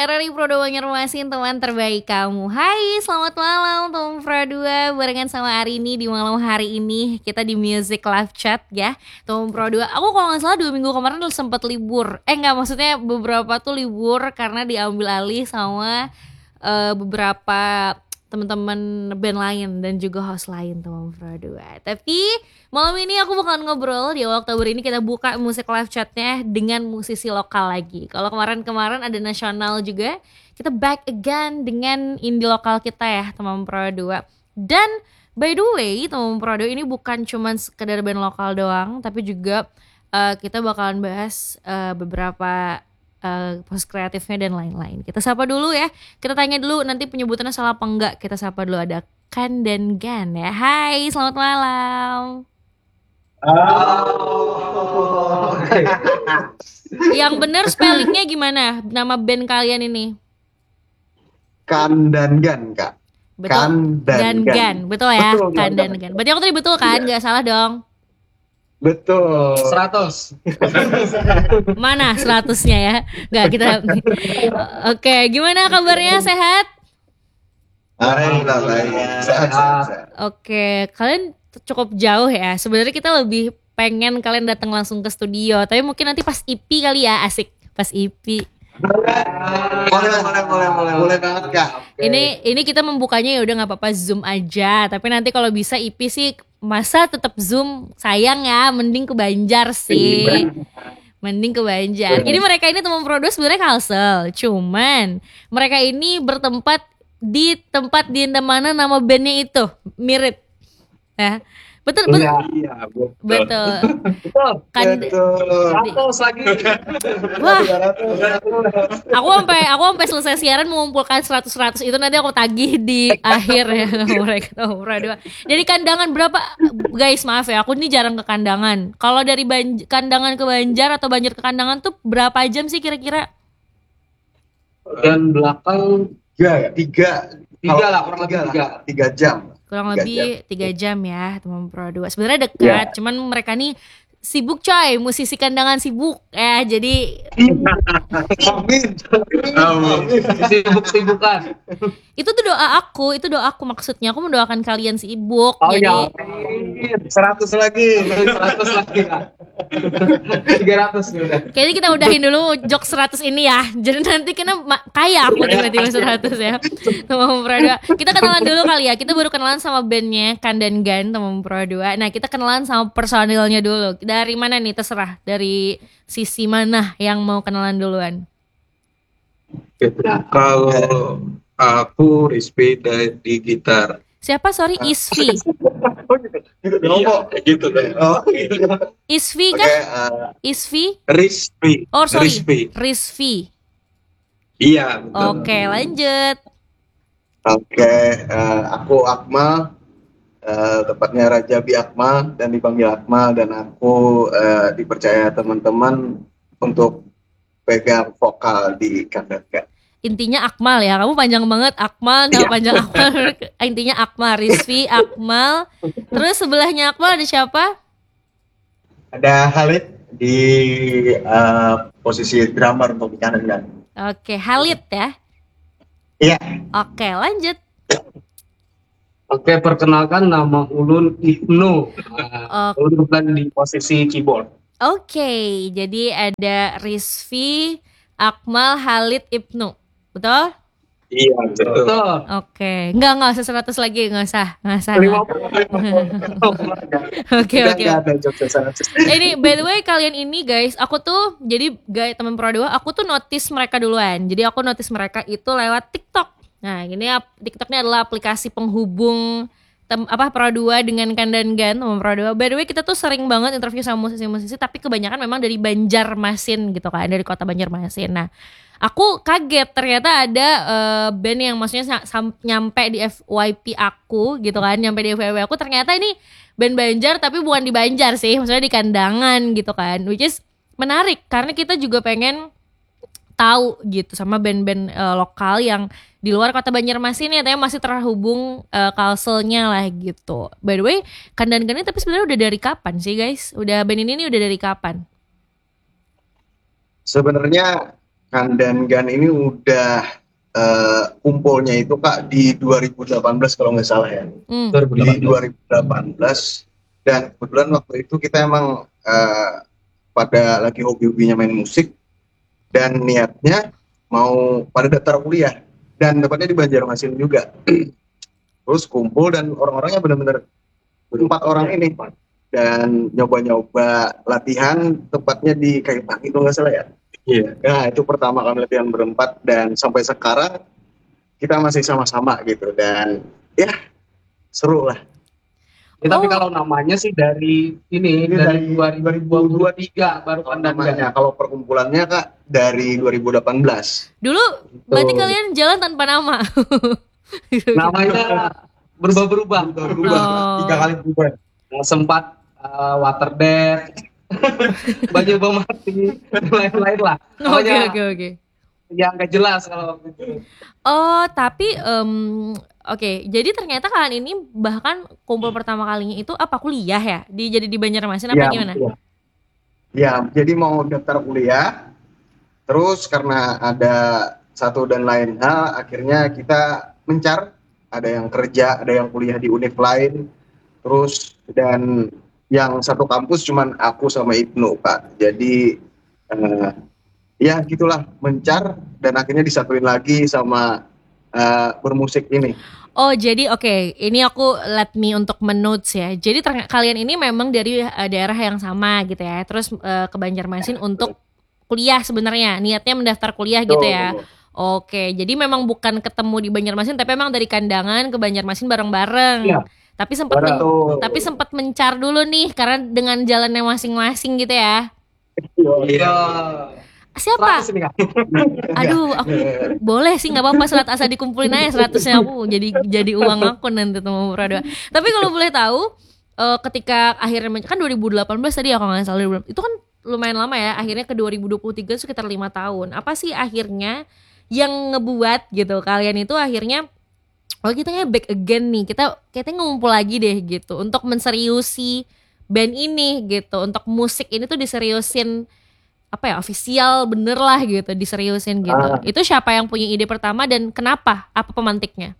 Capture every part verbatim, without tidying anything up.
R R I Pro dua Banjarmasin, teman terbaik kamu. Hai, selamat malam teman Pro dua. Barengan sama Arini di malam hari ini kita di Music Live Chat ya. Teman Pro dua, aku kalau gak salah dua minggu kemarin udah sempet libur. Eh enggak, maksudnya beberapa tuh libur karena diambil alih sama uh, beberapa teman-teman band lain dan juga host lain teman Pro dua. Tapi malam ini aku bakalan ngobrol di awal Oktober ini, kita buka musik live chatnya dengan musisi lokal lagi. Kalau kemarin-kemarin ada nasional juga, kita back again dengan indie lokal kita ya teman Pro dua. Dan by the way teman Pro dua, ini bukan cuma sekedar band lokal doang, tapi juga uh, kita bakalan bahas uh, beberapa Uh, post kreatifnya dan lain-lain. Kita sapa dulu ya. Kita tanya dulu nanti penyebutannya salah apa enggak. Kita sapa dulu, ada Kan dan Gan ya. Hai, selamat malam. Oh. Yang bener spellingnya gimana? Nama band kalian ini? Kan dan Gan, Kak. Betul. Kan dan Gan, Gan. Gan. Betul ya. Betul, Kan dan Gan. Berarti aku tadi betul kan? Iya. Gak salah dong. Betul. seratus. Mana seratusnya ya? Gak, kita. Oke, gimana kabarnya? Sehat? Alhamdulillah baik. Sehat, sehat, sehat. Oke, kalian cukup jauh ya. Sebenarnya kita lebih pengen kalian datang langsung ke studio, tapi mungkin nanti pas I P kali ya, asik. Pas I P. Boleh, boleh, boleh, boleh, boleh banget, Kak. Ini ini kita membukanya ya udah nggak apa-apa Zoom aja. Tapi nanti kalau bisa I P sih, masa tetap Zoom, sayang ya, mending ke Banjar sih. Mending ke Banjar. Ini mereka ini teman Pro dua sebenarnya Kalsel, cuman mereka ini bertempat di tempat di mana nama bandnya itu mirip. Ya. Betul, betul. Iya, iya, betul. Betul. Betul. Kan Betul. seratus lagi. wah, aku sampai aku sampai selesai siaran mengumpulkan seratus seratus itu nanti aku tagih di akhir ya mereka tahu dua. Jadi kandangan berapa guys, maaf ya, aku ini jarang ke kandangan. Kalau dari Banj- kandangan ke Banjar atau Banjar ke kandangan tuh berapa jam sih kira-kira? Dan belakang Tiga, ya? Tiga. Tiga lah, Kalau kurang lebih lah. tiga. Tiga jam. Kurang Tiga lebih tiga jam ya teman Pro dua. Sebenarnya dekat, Ya. cuman mereka nih sibuk coy, musisi kandangan sibuk ya. Jadi Amin. sibuk-sibukan. itu tuh doa aku, itu doa aku maksudnya. Aku mendoakan kalian sibuk. Oh jadi ya, Seratus lagi. seratus lagi lah. tiga ratus udah. kayaknya kita udahin dulu jok seratus ini ya. Jadi nanti kena ma- kaya aku tiba-tiba seratus ya. Teman Pro dua. Kita kenalan dulu kali ya. Kita baru kenalan sama bandnya Kan dan Gan teman Pro dua. Nah, kita kenalan sama personilnya dulu. Dari mana nih, terserah. Dari sisi mana yang mau kenalan duluan? Kalau aku Rizky di gitar. Siapa? Sorry, Isvi. Iya, gitu deh. Oh, Isvi Oke, kan? eh, Isvi? Rizky. Oh, sorry. Rizky. Rizvi. Iya, betul. Oke, lanjut. oke, eh, aku Akmal, eh, tepatnya Rajabi Akmal dan dipanggil Akmal, dan aku eh, dipercaya teman-teman untuk pegang vokal di Kandangan. Intinya Akmal ya. Kamu panjang banget Akmal, nama Iya. panjang Akmal. Intinya Akmal, Rizvi, Akmal. Terus sebelahnya Akmal ada siapa? Ada Khalid di eh, posisi drummer untuk di Kandangan. Oke, Halid ya. Iya. Oke, lanjut. Oke, perkenalkan nama Ulun Ibnu. Nah, Oke. Ulun bukan di posisi keyboard. Oke, jadi ada Rizvi, Akmal, Halid, Ibnu. Betul? Iya, betul. Betul. Oke, enggak enggak usah seratus lagi, enggak usah, enggak usah. lima enggak. puluh. Oke, Udah oke. nggak ada jokes seratus. Ini by the way kalian ini guys, aku tuh jadi guys teman Pro dua, aku tuh notice mereka duluan. Jadi aku notice mereka itu lewat TikTok. Nah, ini ap- TikToknya adalah aplikasi penghubung tem- apa Pro dua dengan Kan dan Gan teman Pro dua. By the way kita tuh sering banget interview sama musisi-musisi, tapi kebanyakan memang dari Banjarmasin gitu kan, dari kota Banjarmasin. Nah, aku kaget ternyata ada eh, band yang maksudnya sa- sam- nyampe di F Y P aku gitu kan, nyampe di F Y P aku, ternyata ini band Banjar tapi bukan di Banjar sih, maksudnya di Kandangan gitu kan, which is menarik karena kita juga pengen tahu gitu sama band-band eh, lokal yang di luar kota Banjarmasin ya, tapi masih terhubung eh, kalselnya lah gitu. By the way, Kan dan Gan ini tapi sebenarnya udah dari kapan sih guys? Udah band ini nih udah dari kapan? Sebenarnya Kandan Gan ini udah uh, kumpulnya itu Kak di dua ribu delapan belas kalau nggak salah ya. Hmm. Di dua ribu delapan belas dan kebetulan waktu itu kita emang uh, pada lagi hobi-hobinya main musik dan niatnya mau pada daftar kuliah dan tepatnya di Banjarmasin juga. Terus kumpul dan orang-orangnya benar-benar empat orang ini dan nyoba-nyoba latihan tepatnya di Kayu Pagi kalau nggak salah ya. Iya. Nah itu pertama kali latihan berempat dan sampai sekarang kita masih sama-sama gitu dan ya seru lah. Ya, tapi Oh. kalau namanya sih dari ini, Ini dari dari dua ribu dua puluh tiga baru Kandan Gan. Namanya kalau perkumpulannya Kak dari dua ribu delapan belas. Dulu berarti kalian jalan tanpa nama. Namanya berubah-berubah. Berubah Oh. tiga kali berubah. Yang sempat uh, Water Death, Baju Mati, dan lain-lain lah. Oke Pokoknya oke oke. yang gak jelas kalau waktu itu. Oh tapi em, oke jadi ternyata kalian ini bahkan kumpul pertama kalinya itu apa kuliah ya di jadi di Banjarmasin apa Ya, gimana? betul. Ya, jadi mau daftar kuliah, terus karena ada satu dan lain hal, akhirnya kita mencar, ada yang kerja, ada yang kuliah di univ lain, terus dan yang satu kampus cuman aku sama Ibnu Pak. Jadi eh, ya gitulah mencar dan akhirnya disatuin lagi sama eh, bermusik ini. Oh jadi oke ini aku let me untuk menotes ya. Jadi ter- kalian ini memang dari uh, daerah yang sama gitu ya. Terus uh, ke Banjarmasin untuk kuliah sebenarnya. Niatnya mendaftar kuliah gitu ya. Oke jadi memang bukan ketemu di Banjarmasin tapi memang dari Kandangan ke Banjarmasin bareng-bareng. Iya. Tapi sempat men- Betul. tapi sempat mencar dulu nih karena dengan jalannya masing-masing gitu ya. Iya. Siapa? Seratus ini, Kak. Aduh, aku boleh sih nggak apa-apa surat asa dikumpulin aja seratusnya aku jadi jadi uang aku nanti tuh Pradoa. Tapi kalau boleh tahu eh, ketika akhirnya men- kan dua ribu delapan belas tadi ya kalau nggak salah itu kan lumayan lama ya akhirnya ke dua ribu dua puluh tiga sekitar lima tahun. Apa sih akhirnya yang ngebuat gitu kalian itu akhirnya oh kita kayak back again nih kita kita ngumpul lagi deh gitu untuk menseriusi band ini gitu untuk musik ini tuh diseriusin apa ya official bener lah gitu diseriusin gitu. Ah. Itu siapa yang punya ide pertama dan kenapa? Apa pemantiknya?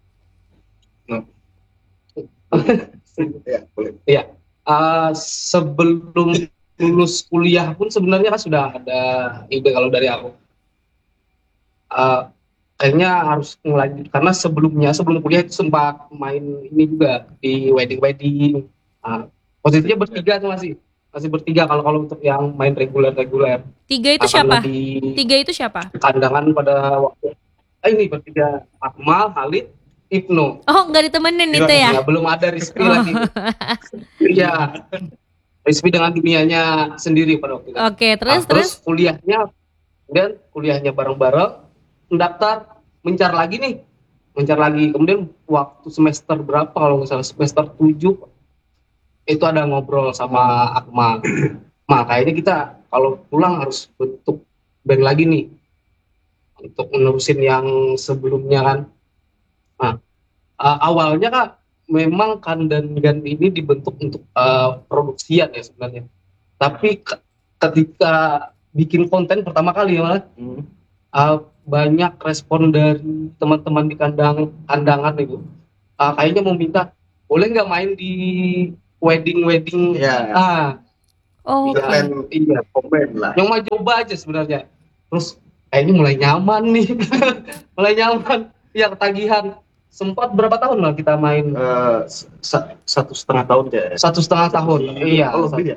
Ya, boleh. Uh, sebelum lulus kuliah pun sebenarnya kan sudah ada ide kalau dari aku. Uh, kayaknya harus ngelanjut karena sebelumnya sebelum kuliah itu sempat main ini juga di wedding wedding. Uh, posisinya bertiga tuh masih masih bertiga kalau kalau untuk yang main reguler reguler. Tiga itu Karena siapa? di Tiga itu siapa? Kandangan pada waktu eh, ini bertiga Akmal, Khalid, Ibnu. Oh nggak ditemenin itu ya? Ya, belum ada Rizky Oh. lagi. Iya. Rizky dengan dunianya sendiri pada waktu itu. Oke terus Nah, terus. kuliahnya kemudian kuliahnya bareng-bareng mendaftar mencar lagi nih mencar lagi kemudian waktu semester berapa kalau nggak salah semester tujuh itu ada ngobrol sama Akmal Mal kayaknya kita kalau pulang harus bentuk band lagi nih untuk menerusin yang sebelumnya kan. Nah uh, awalnya Kak memang Kandan Gan ini dibentuk untuk uh, produksian ya sebenarnya tapi ke- ketika bikin konten pertama kali ya malah Hmm. uh, banyak respon dari teman-teman di kandang kandangan itu uh, kayaknya mau minta boleh nggak main di wedding wedding Ya, ah Oh, oke. komen iya komen lah. yang mau coba aja sebenarnya terus kayaknya mulai nyaman nih mulai nyaman ya ketagihan sempat berapa tahun lah kita main Eh, sa- satu setengah tahun ya. satu setengah tahun iya Oh, lebih ya?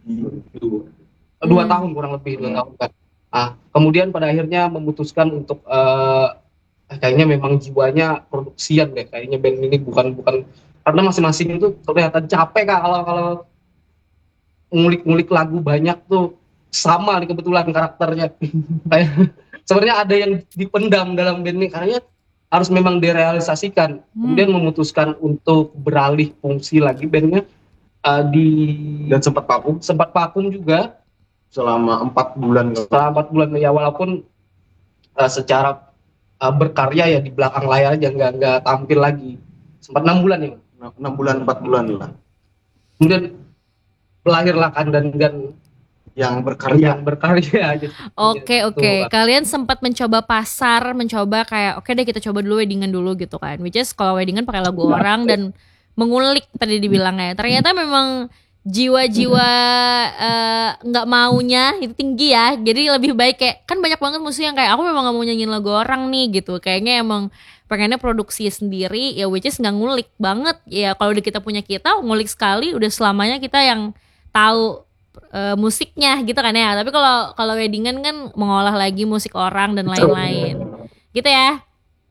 dua Hmm. tahun kurang lebih dua tahun kan. Nah, kemudian pada akhirnya memutuskan untuk eh, kayaknya memang jiwanya produksian deh. Kayaknya band ini bukan bukan karena masing-masing itu kelihatan capek Kak kalau kalau ngulik-ngulik lagu banyak tuh sama nih kebetulan karakternya. Kayak sebenarnya ada yang dipendam dalam band ini karena harus memang direalisasikan. Kemudian memutuskan untuk beralih fungsi lagi bandnya eh, di Dan sempat vakum sempat vakum juga selama empat bulan. setelah empat bulan ya walaupun uh, secara uh, berkarya ya di belakang layar aja nggak nggak tampil lagi sempat enam bulan ya enam bulan empat bulan lah. kemudian lahirlah Kandan Gan yang berkarya. yang berkarya aja. Oke Gitu. oke, kalian sempat mencoba pasar, mencoba kayak oke deh kita coba dulu weddingan dulu gitu kan. Which is kalau weddingan pakai lagu orang dan mengulik tadi dibilangnya. Ternyata memang jiwa-jiwa eh, nggak maunya itu tinggi ya. Jadi lebih baik kayak kan banyak banget musik yang kayak aku memang nggak mau nyanyiin lagu orang nih gitu. Kayaknya emang pengennya produksi sendiri ya which is nggak ngulik banget ya. Kalau udah kita punya kita ngulik sekali udah selamanya kita yang tahu eh, musiknya gitu kan ya. Tapi kalau kalau weddingan kan mengolah lagi musik orang dan lain-lain gitu ya.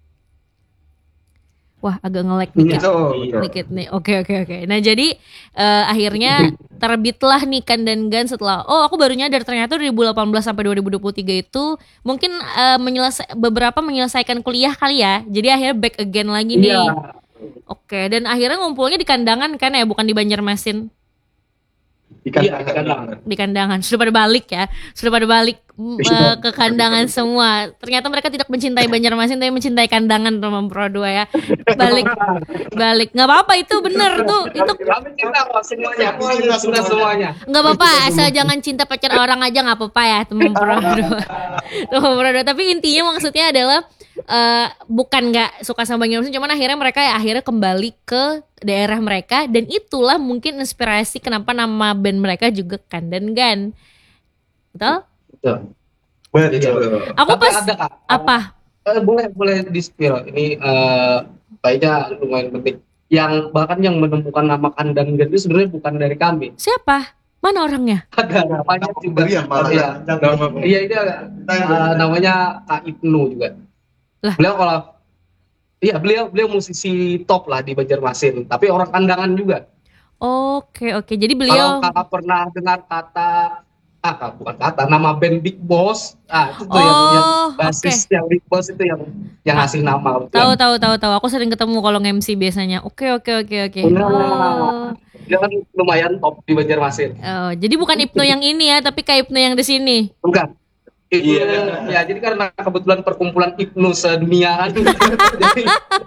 Wah agak nge-lag nih Kak. Betul, betul. Dikit nih. Oke oke oke. Nah jadi eh, akhirnya terbitlah nih Kandangan setelah oh aku baru nyadar ternyata dua ribu delapan belas sampai dua ribu dua puluh tiga itu mungkin eh, menyelesa- beberapa menyelesaikan kuliah kali ya. Jadi akhirnya back again lagi nih. Iya. Oke, dan akhirnya ngumpulnya di Kandangan kan ya, bukan di Banjarmasin. Ikan Iya, kadang. Di Kandangan. Sudah pada balik ya. Sudah pada balik mm, eh, ke Kandangan semua. Ternyata mereka tidak mencintai Banjarmasin tapi mencintai Kandangan teman Pro dua ya. Balik balik. Nggak apa-apa itu bener tuh. Itu Kami cinta kok semuanya, kita cinta semuanya. nggak apa-apa asal jangan cinta pacar orang aja nggak apa-apa ya teman Pro dua. Teman Pro dua. Tapi intinya maksudnya adalah eh, bukan nggak suka sama Banjarmasin, cuman akhirnya mereka ya akhirnya kembali ke daerah mereka dan itulah mungkin inspirasi kenapa nama band mereka juga Kandangan. Betul? Betul. Betul. Aku Tapi pas ada Kak. apa? Eh, boleh boleh di spill. Ini eh kayaknya lumayan penting. Yang bahkan yang menemukan nama Kandangan itu sebenarnya bukan dari kami. Siapa? Mana orangnya? Ada namanya juga. Pemberian malah. Iya. Nama- Iya ini ada, eh, namanya Kak Ibnu juga. Lah. Beliau kalau iya beliau beliau musisi top lah di Banjarmasin, tapi orang Kandangan juga. Oke oke. Jadi Kalau beliau kakak pernah dengar kata ah kak, bukan kata nama band Big Boss, ah itu tuh Oh, yang, yang oke. basis yang Big Boss itu yang yang ngasih nama. tahu tahu tahu tahu. Aku sering ketemu kalau nge-M C biasanya. Oke oke oke oke. Nah. Oh. Dia kan lumayan top di Banjarmasin. Oh, jadi bukan Ibnu yang ini ya, tapi kayak Ibnu yang di sini. Bukan. Ibnu, Iya. ya jadi karena kebetulan perkumpulan Ibnu sedunia kan. Jadi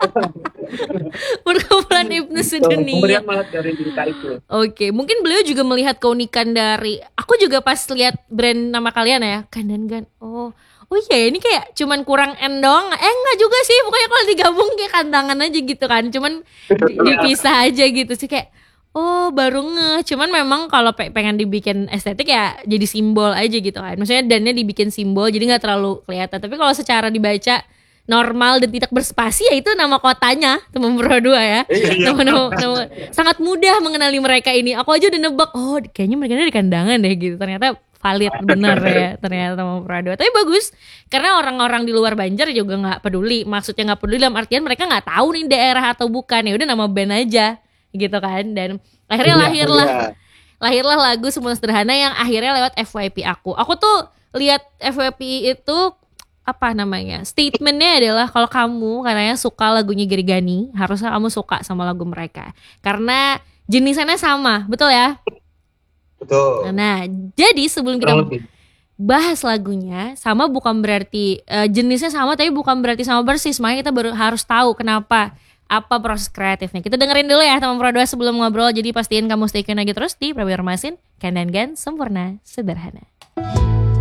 Perkumpulan Ibnu sedunia. pemberian malah dari diri Kak Ibnu. Oke, mungkin beliau juga melihat keunikan dari aku juga pas lihat brand nama kalian ya, Kandangan. Oh, oh iya ini kayak cuman kurang N doang. Eh enggak juga sih, pokoknya kalau digabung kayak Kandangan aja gitu kan. Cuman di- dipisah aja gitu sih kayak oh baru ngeh. Cuman memang kalau pe- pengen dibikin estetik ya jadi simbol aja gitu kan. Maksudnya dannya dibikin simbol jadi nggak terlalu kelihatan. Tapi kalau secara dibaca normal dan tidak berspasi ya itu nama kotanya teman Pro dua ya. Nama, nama- nama- sangat mudah mengenali mereka ini. Aku aja udah nebak, oh kayaknya mereka di Kandangan deh gitu. Ternyata valid bener ya ternyata teman Pro dua. Tapi bagus karena orang-orang di luar Banjar juga nggak peduli. Maksudnya nggak peduli dalam artian mereka nggak tahu nih daerah atau bukan. Ya udah nama band aja gitu kan. Dan akhirnya Iya, lahirlah iya. lahirlah lagu Semula Sederhana yang akhirnya lewat F Y P aku. Aku tuh lihat F Y P itu apa namanya? Statementnya adalah kalau kamu katanya suka lagunya Gerigani, harusnya kamu suka sama lagu mereka. Karena jenisannya sama, betul ya? Betul. Nah, jadi sebelum kita Kurang lebih. bahas lagunya, sama bukan berarti eh, jenisnya sama tapi bukan berarti sama persis. Makanya kita baru harus tahu kenapa, apa proses kreatifnya. Kita dengerin dulu ya teman Pro dua sebelum ngobrol. Jadi pastiin kamu stay tune lagi terus di Banjarmasin, Kandangan Sempurna Sederhana.